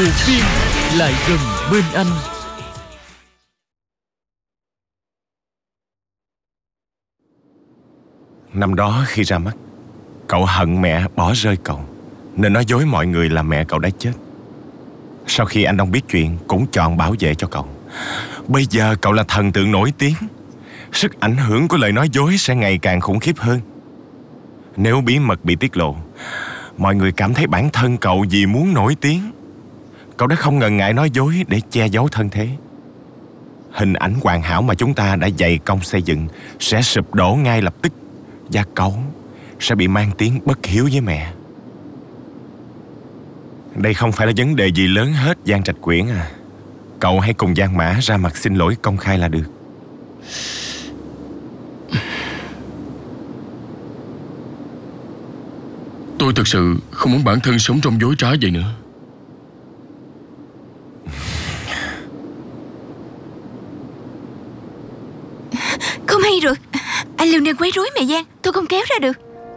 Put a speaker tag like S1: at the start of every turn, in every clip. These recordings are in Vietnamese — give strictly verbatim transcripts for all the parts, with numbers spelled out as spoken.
S1: Bộ phim Lại Gần Bên Anh.
S2: Năm đó khi ra mắt, cậu hận mẹ bỏ rơi cậu, nên nói dối mọi người là mẹ cậu đã chết. Sau khi anh Đông biết chuyện, cũng chọn bảo vệ cho cậu. Bây giờ cậu là thần tượng nổi tiếng, sức ảnh hưởng của lời nói dối sẽ ngày càng khủng khiếp hơn. Nếu bí mật bị tiết lộ, mọi người cảm thấy bản thân cậu vì muốn nổi tiếng, cậu đã không ngần ngại nói dối để che giấu thân thế. Hình ảnh hoàn hảo mà chúng ta đã dày công xây dựng sẽ sụp đổ ngay lập tức, và cậu sẽ bị mang tiếng bất hiếu với mẹ. Đây không phải là vấn đề gì lớn hết, Giang Trạch Quyển à. Cậu hãy cùng Giang Mã ra mặt xin lỗi công khai là được.
S3: Tôi thực sự không muốn bản thân sống trong dối trá vậy nữa.
S4: Không hay rồi. Anh Lương đang quấy rối mẹ Giang. Tôi không kéo ra được.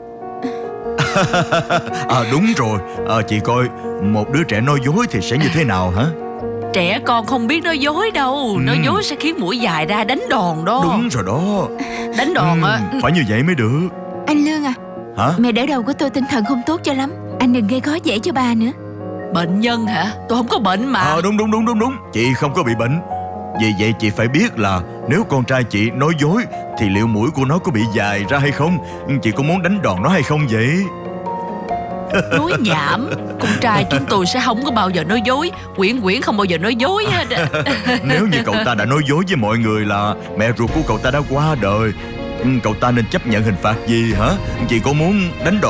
S5: À đúng rồi. À, chị coi, một đứa trẻ nói dối thì sẽ như thế nào hả?
S6: Trẻ con không biết nói dối đâu. ừ. Nói dối sẽ khiến mũi dài ra đánh đòn đó.
S5: Đúng rồi đó.
S6: Đánh đòn
S5: ừ,
S6: á.
S5: Phải như vậy mới được.
S4: Anh Lương à,
S5: Hả?
S4: mẹ đỡ đầu của tôi tinh thần không tốt cho lắm. Anh đừng gây khó dễ cho bà nữa.
S6: Bệnh nhân hả? Tôi không có bệnh mà.
S5: À đúng đúng đúng đúng đúng. Chị không có bị bệnh. Vì vậy chị phải biết là nếu con trai chị nói dối thì liệu mũi của nó có bị dài ra hay không? Chị có muốn đánh đòn nó hay không vậy?
S6: Nói nhảm. Con trai chúng tôi sẽ không có bao giờ nói dối. Quyển Quyển không bao giờ nói dối hết.
S5: Nếu như cậu ta đã nói dối với mọi người là mẹ ruột của cậu ta đã qua đời, cậu ta nên chấp nhận hình phạt gì hả? Chị có muốn đánh đòn